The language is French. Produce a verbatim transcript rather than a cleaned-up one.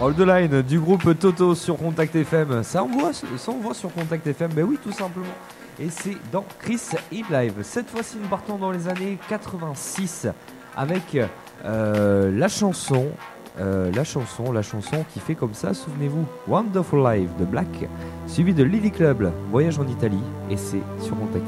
Hold the Line du groupe Toto sur Contact F M. Ça envoie, ça envoie sur Contact F M, ben oui, tout simplement. Et c'est dans Chris in Live. Cette fois-ci, nous partons dans les années quatre-vingt-six avec euh, la chanson, euh, la chanson, la chanson qui fait comme ça. Souvenez-vous, Wonderful Life de Black, suivi de Lily Club, Voyage en Italie, et c'est sur Contact.